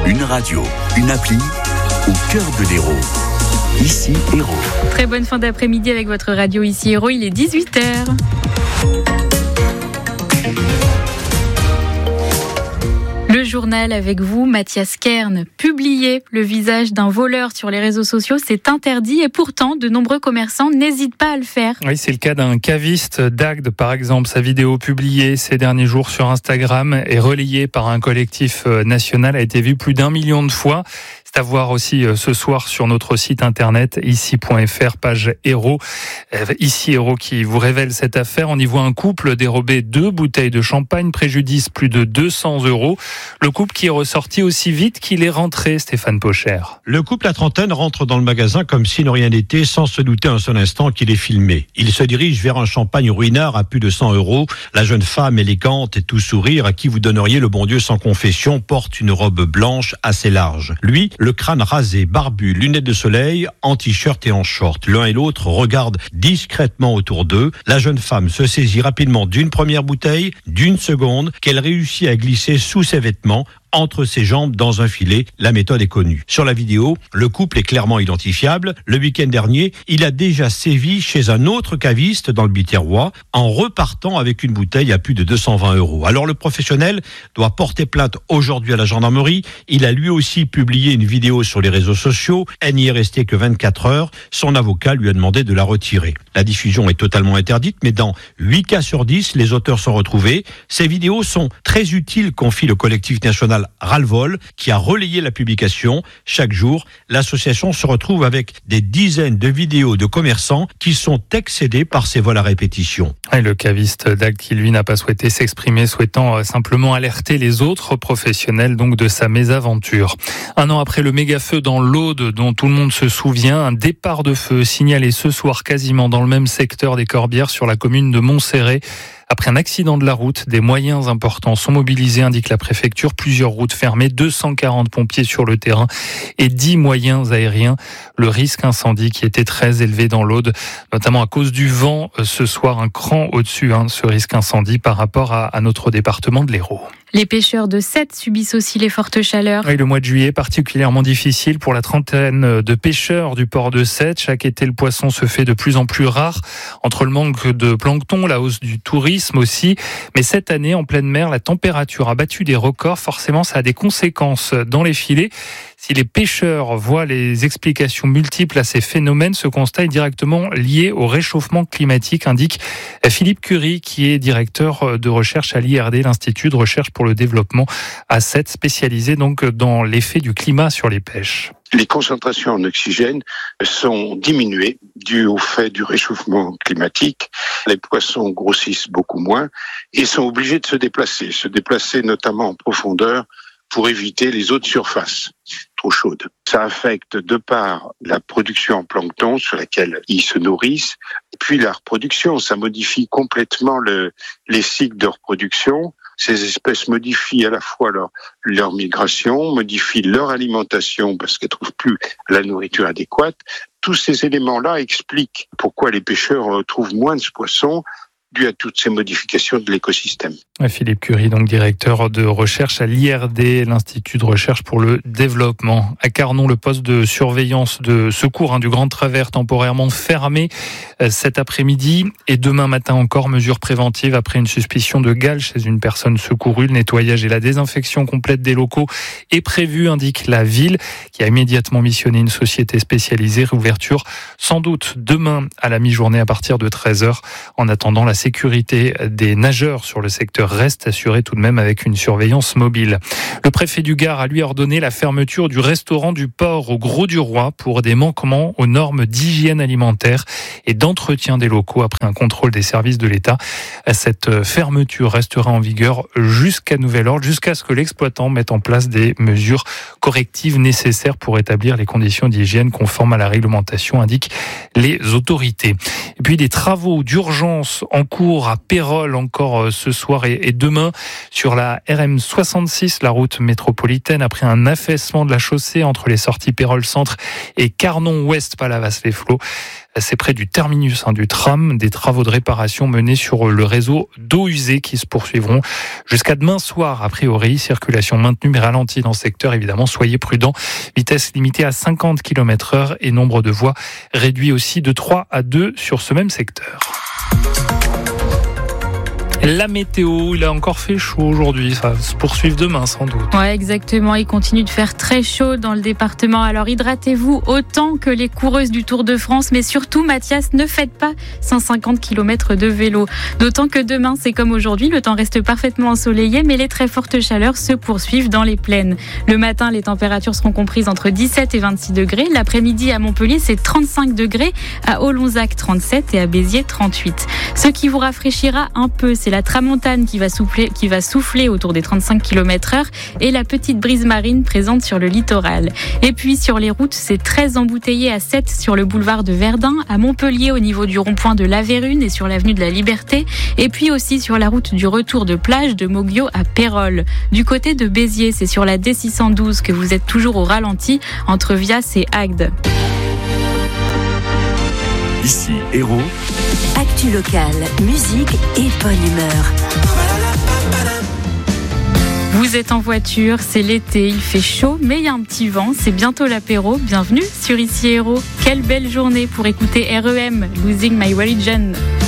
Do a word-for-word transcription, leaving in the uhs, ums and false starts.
Une radio, une appli, au cœur de l'Hérault. Ici Hérault. Très bonne fin d'après-midi avec votre radio Ici Hérault, il est dix-huit heures. Le journal avec vous, Mathias Kern. Publier le visage d'un voleur sur les réseaux sociaux, c'est interdit et pourtant, de nombreux commerçants n'hésitent pas à le faire. Oui, c'est le cas d'un caviste d'Agde, par exemple. Sa vidéo publiée ces derniers jours sur Instagram et relayée par un collectif national a été vue plus d'un million de fois. C'est à voir aussi ce soir sur notre site internet ici point f r, page Hérault. Ici Hérault qui vous révèle cette affaire. On y voit un couple dérober deux bouteilles de champagne, préjudice plus de deux cents euros. Le couple qui est ressorti aussi vite qu'il est rentré, Stéphane Pocher. Le couple à trentaine rentre dans le magasin comme si ne rien n'était, sans se douter un seul instant qu'il est filmé. Il se dirige vers un champagne ruinard à plus de cent euros. La jeune femme élégante et tout sourire, à qui vous donneriez le bon Dieu sans confession, porte une robe blanche assez large. Lui, le crâne rasé, barbu, lunettes de soleil, en t-shirt et en short. L'un et l'autre regardent discrètement autour d'eux. La jeune femme se saisit rapidement d'une première bouteille, d'une seconde, qu'elle réussit à glisser sous ses vêtements, entre ses jambes dans un filet. La méthode est connue. Sur la vidéo, le couple est clairement identifiable. Le week-end dernier, il a déjà sévi chez un autre caviste dans le Biterrois en repartant avec une bouteille à plus de deux cent vingt euros. Alors le professionnel doit porter plainte aujourd'hui à la gendarmerie. Il a lui aussi publié une vidéo sur les réseaux sociaux. Elle n'y est restée que vingt-quatre heures. Son avocat lui a demandé de la retirer. La diffusion est totalement interdite, mais dans huit cas sur dix, les auteurs sont retrouvés. Ces vidéos sont très utiles, confie le collectif national Ras-le-Vol, qui a relayé la publication. Chaque jour, l'association se retrouve avec des dizaines de vidéos de commerçants qui sont excédés par ces vols à répétition. Et le caviste d'Agde qui, lui, n'a pas souhaité s'exprimer, souhaitant simplement alerter les autres professionnels donc de sa mésaventure. Un an après le méga-feu dans l'Aude, dont tout le monde se souvient, un départ de feu signalé ce soir quasiment dans le même secteur des Corbières sur la commune de Montserrat. Après un accident de la route, des moyens importants sont mobilisés, indique la préfecture. Plusieurs routes fermées, deux cent quarante pompiers sur le terrain et dix moyens aériens. Le risque incendie qui était très élevé dans l'Aude, notamment à cause du vent, ce soir un cran au-dessus, hein, ce risque incendie par rapport à, à notre département de l'Hérault. Les pêcheurs de Sète subissent aussi les fortes chaleurs. Oui, le mois de juillet est particulièrement difficile pour la trentaine de pêcheurs du port de Sète. Chaque été, le poisson se fait de plus en plus rare. Entre le manque de plancton, la hausse du tourisme aussi. Mais cette année, en pleine mer, la température a battu des records. Forcément, ça a des conséquences dans les filets. Si les pêcheurs voient les explications multiples à ces phénomènes, ce constat est directement lié au réchauffement climatique, indique Philippe Curie, qui est directeur de recherche à l'I R D, l'Institut de recherche pour le développement à Sète, spécialisé donc dans l'effet du climat sur les pêches. Les concentrations en oxygène sont diminuées dû au fait du réchauffement climatique. Les poissons grossissent beaucoup moins et sont obligés de se déplacer, se déplacer notamment en profondeur pour éviter les eaux de surface trop chaudes. Ça affecte de part la production en plancton sur laquelle ils se nourrissent, puis la reproduction. Ça modifie complètement le, les cycles de reproduction. Ces espèces modifient à la fois leur, leur migration, modifient leur alimentation parce qu'elles ne trouvent plus la nourriture adéquate. Tous ces éléments-là expliquent pourquoi les pêcheurs trouvent moins de poissons dû à toutes ces modifications de l'écosystème. Philippe Curie, donc directeur de recherche à l'I R D, l'Institut de recherche pour le développement. À Carnon, le poste de surveillance de secours hein, du Grand Travers temporairement fermé euh, cet après-midi et demain matin encore, mesure préventive après une suspicion de gale chez une personne secourue. Le nettoyage et la désinfection complète des locaux est prévue, indique la ville, qui a immédiatement missionné une société spécialisée. Réouverture sans doute demain à la mi-journée à partir de treize heures. En attendant, la sécurité des nageurs sur le secteur reste assurée tout de même avec une surveillance mobile. Le préfet du Gard a lui ordonné la fermeture du restaurant du port au Grau-du-Roi pour des manquements aux normes d'hygiène alimentaire et d'entretien des locaux après un contrôle des services de l'État. Cette fermeture restera en vigueur jusqu'à nouvel ordre, jusqu'à ce que l'exploitant mette en place des mesures correctives nécessaires pour établir les conditions d'hygiène conformes à la réglementation, indiquent les autorités. Et puis des travaux d'urgence en secours à Pérols encore ce soir et demain sur la R M soixante-six, la route métropolitaine, après un affaissement de la chaussée entre les sorties Pérols Centre et Carnon-Ouest, Palavas-les-Flots. C'est près du terminus hein, du tram. Des travaux de réparation menés sur le réseau d'eau usée qui se poursuivront jusqu'à demain soir. A priori, circulation maintenue mais ralentie dans ce secteur. Évidemment, soyez prudents. Vitesse limitée à cinquante kilomètres heure et nombre de voies réduit aussi de trois à deux sur ce même secteur. La météo, il a encore fait chaud aujourd'hui, ça va se poursuivre demain sans doute. Ouais, exactement, il continue de faire très chaud dans le département. Alors hydratez-vous autant que les coureuses du Tour de France, mais surtout Mathias, ne faites pas cent cinquante kilomètres de vélo. D'autant que demain, c'est comme aujourd'hui, le temps reste parfaitement ensoleillé, mais les très fortes chaleurs se poursuivent dans les plaines. Le matin, les températures seront comprises entre dix-sept et vingt-six degrés. L'après-midi à Montpellier, c'est trente-cinq degrés, à Olonzac trente-sept et à Béziers trente-huit. Ce qui vous rafraîchira un peu, c'est la tramontane qui va souffler, qui va souffler autour des trente-cinq kilomètres heure et la petite brise marine présente sur le littoral. Et puis sur les routes, c'est très embouteillé à sept sur le boulevard de Verdun, à Montpellier au niveau du rond-point de la Vérune et sur l'avenue de la Liberté, et puis aussi sur la route du retour de plage de Moguio à Pérols. Du côté de Béziers, c'est sur la D six cent douze que vous êtes toujours au ralenti entre Vias et Agde. Ici, Héros. Actu locale, musique et bonne humeur. Vous êtes en voiture, c'est l'été, il fait chaud, mais il y a un petit vent, c'est bientôt l'apéro. Bienvenue sur Ici Héros. Quelle belle journée pour écouter R E M, Losing My Religion.